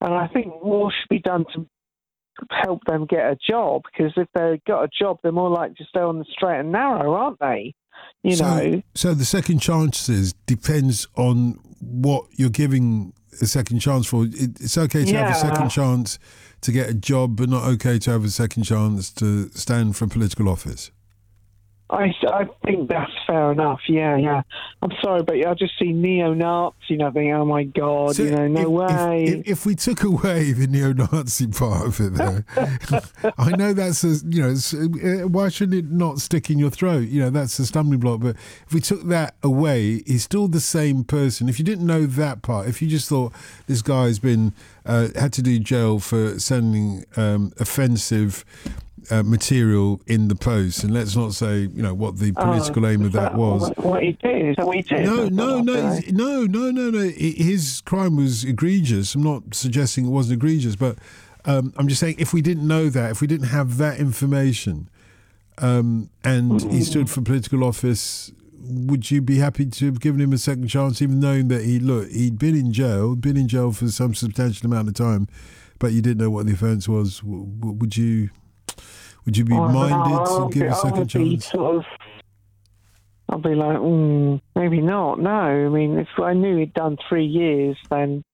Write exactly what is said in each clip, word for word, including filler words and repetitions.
And I think more should be done to help them get a job, because if they've got a job, they're more likely to stay on the straight and narrow, aren't they? You so, know. So the second chances depends on what you're giving a second chance for. It, it's okay to yeah. have a second chance to get a job, but not okay to have a second chance to stand for political office. I, I think that's fair enough. Yeah, yeah. I'm sorry, but I just see neo-Nazi and I think, oh my God, so you know, no if, way. If, if, if we took away the neo-Nazi part of it, though, I know that's a, you know, it's, uh, why should it not stick in your throat? You know, that's a stumbling block. But if we took that away, he's still the same person. If you didn't know that part, if you just thought this guy's been uh, had to do jail for sending um, offensive Uh, material in the post, and let's not say, you know, what the political oh, aim of that, that was. What, what he did? Is that what he did? No, no, no, right. no, no, no, no. His crime was egregious. I'm not suggesting it wasn't egregious, but um, I'm just saying if we didn't know that, if we didn't have that information, um, and mm. he stood for political office, would you be happy to have given him a second chance, even knowing that he look he'd been in jail, been in jail for some substantial amount of time, but you didn't know what the offence was? Would you? Would you be oh, minded no, to give be, a second chance? Sort of, I'll be like, mm, maybe not. No, I mean, if I knew he'd done three years, then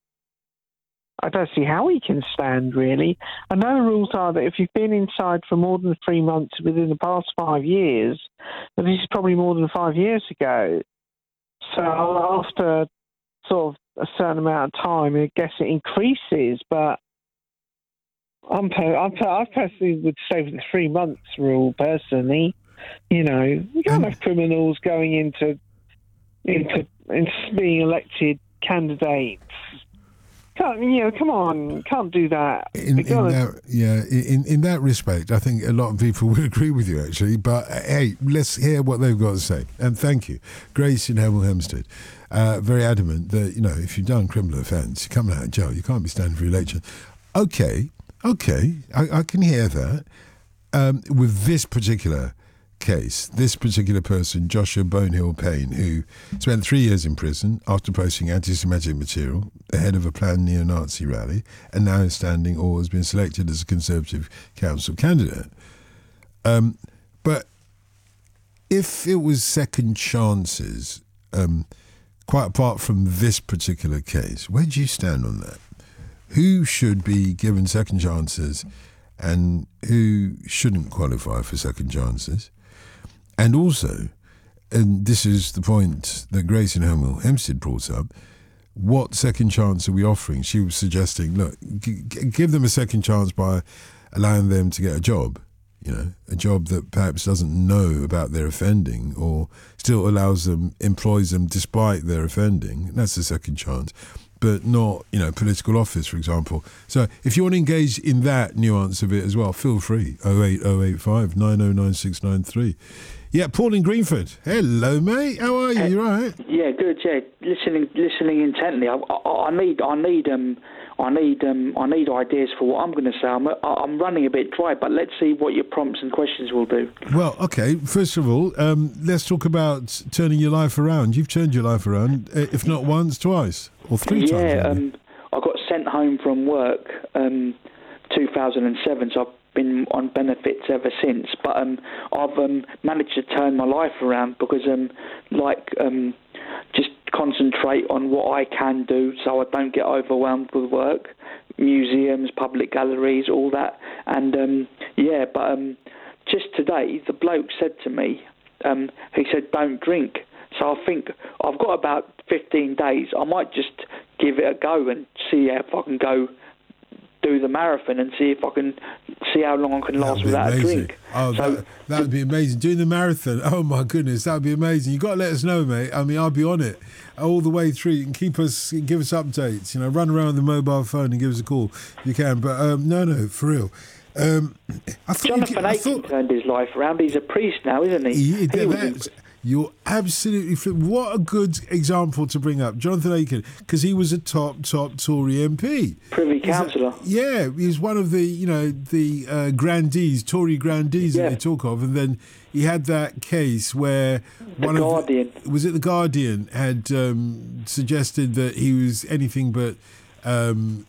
I don't see how he can stand, really. I know the rules are that if you've been inside for more than three months within the past five years, but this is probably more than five years ago. So after sort of a certain amount of time, I guess it increases, but I'm, I'm, I personally would stay with the three months rule, personally. You know, you can't have criminals going into, into, into being elected candidates. Can't, you know, come on, can't do that. In, in that yeah, in, in that respect, I think a lot of people would agree with you, actually. But, uh, hey, let's hear what they've got to say. And thank you. Grace in Hemel Hempstead, uh, very adamant that, you know, if you've done criminal offence, you're coming out of jail, you can't be standing for election. Okay. Okay, I, I can hear that. Um, with this particular case, this particular person, Joshua Bonehill Payne, who spent three years in prison after posting anti-Semitic material ahead of a planned neo-Nazi rally, and now is standing or has been selected as a Conservative Council candidate. Um, but if it was second chances, um, quite apart from this particular case, where do you stand on that? Who should be given second chances and who shouldn't qualify for second chances? And also, and this is the point that Grace in Hemel Hempstead brought up, what second chance are we offering? She was suggesting, look, g- give them a second chance by allowing them to get a job, you know, a job that perhaps doesn't know about their offending or still allows them, employs them despite their offending. That's a second chance. But not, you know, political office, for example. So if you want to engage in that nuance of it as well, feel free. oh eight oh eight five nine oh nine six nine three. Yeah, Paul in Greenford. Hello, mate. How are you? You all right? Yeah, good. Yeah, listening, listening intently. I, I, I need, I need, um, I need, um, I need ideas for what I'm going to say. I'm, I'm running a bit dry, but let's see what your prompts and questions will do. Well, okay. First of all, um, let's talk about turning your life around. You've turned your life around, if not once, twice. Or three yeah, times. Yeah, um, I got sent home from work um, two thousand seven, so I've been on benefits ever since. But um, I've um, managed to turn my life around because, um, like, um, just concentrate on what I can do so I don't get overwhelmed with work, museums, public galleries, all that. And, um, yeah, but um, just today, the bloke said to me, um, he said, don't drink. So I think I've got about fifteen days. I might just give it a go and see if I can go do the marathon and see if I can see how long I can last without amazing. a drink. Oh, so, that, that would be amazing. Doing the marathon, oh my goodness, that would be amazing. You've got to let us know, mate. I mean, I'll be on it all the way through. You can keep us, give us updates. You know, run around with the mobile phone and give us a call if you can. But um, no, no, for real. Um, I thought Jonathan you, I Aiken thought, turned his life around. He's a priest now, isn't he? he, he was You're absolutely flip. What a good example to bring up, Jonathan Aiken, because he was a top, top Tory M P, Privy Councillor. Yeah, he was one of the, you know, the uh, grandees, Tory grandees yeah. that they talk of, and then he had that case where the one Guardian. of the, was it the Guardian had um, suggested that he was anything but um,